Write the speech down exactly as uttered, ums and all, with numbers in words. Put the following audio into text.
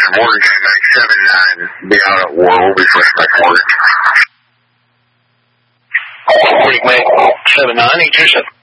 Morgan came back seven nine. Be out at war. We'll be fresh back to work. Creek, mate. seven nine, eight two seven.